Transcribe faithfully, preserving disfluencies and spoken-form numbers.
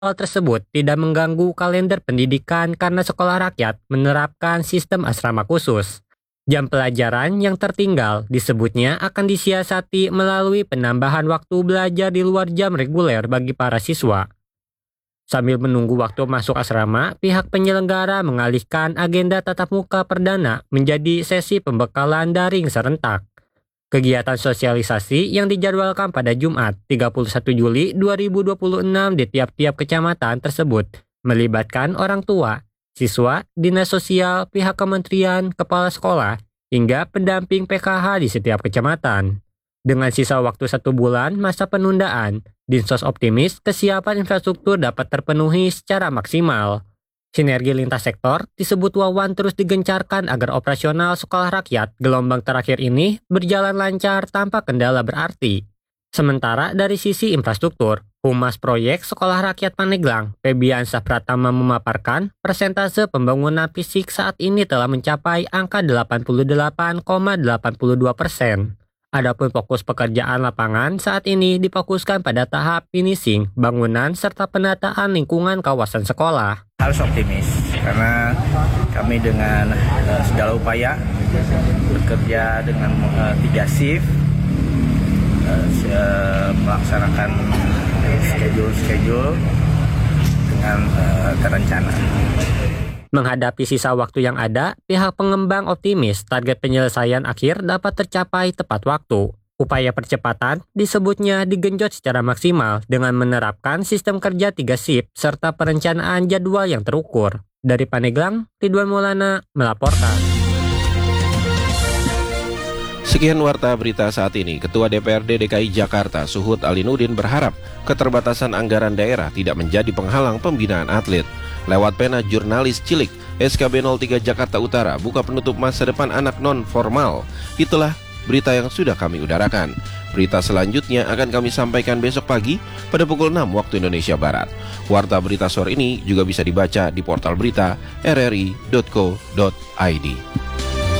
Hal tersebut tidak mengganggu kalender pendidikan karena sekolah rakyat menerapkan sistem asrama khusus. Jam pelajaran yang tertinggal disebutnya akan disiasati melalui penambahan waktu belajar di luar jam reguler bagi para siswa. Sambil menunggu waktu masuk asrama, pihak penyelenggara mengalihkan agenda tatap muka perdana menjadi sesi pembekalan daring serentak. Kegiatan sosialisasi yang dijadwalkan pada Jumat tiga puluh satu Juli dua ribu dua puluh enam di tiap-tiap kecamatan tersebut melibatkan orang tua, siswa, dinas sosial, pihak kementerian, kepala sekolah, hingga pendamping P K H di setiap kecamatan. Dengan sisa waktu satu bulan masa penundaan, Dinsos optimis kesiapan infrastruktur dapat terpenuhi secara maksimal. Sinergi lintas sektor disebut Wawan terus digencarkan agar operasional sekolah rakyat gelombang terakhir ini berjalan lancar tanpa kendala berarti. Sementara dari sisi infrastruktur, Humas Proyek Sekolah Rakyat Pandeglang, Febiansah Pratama memaparkan persentase pembangunan fisik saat ini telah mencapai angka delapan puluh delapan koma delapan dua persen. Adapun fokus pekerjaan lapangan saat ini difokuskan pada tahap finishing, bangunan, serta penataan lingkungan kawasan sekolah. Harus optimis karena kami dengan uh, segala upaya bekerja dengan uh, tiga shift, uh, melaksanakan schedule-schedule dengan uh, terencana. Menghadapi sisa waktu yang ada, pihak pengembang optimis target penyelesaian akhir dapat tercapai tepat waktu. Upaya percepatan disebutnya digenjot secara maksimal dengan menerapkan sistem kerja tiga shift serta perencanaan jadwal yang terukur. Dari Pandeglang, Ridwan Maulana melaporkan. Sekian warta berita saat ini. Ketua D P R D D K I Jakarta, Suhud Alinuddin berharap keterbatasan anggaran daerah tidak menjadi penghalang pembinaan atlet. Lewat pena jurnalis cilik, S K B nol tiga Jakarta Utara buka penutup masa depan anak non-formal. Itulah berita yang sudah kami udarakan. Berita selanjutnya akan kami sampaikan besok pagi pada pukul enam waktu Indonesia Barat. Warta berita sore ini juga bisa dibaca di portal berita r r i dot co dot i d.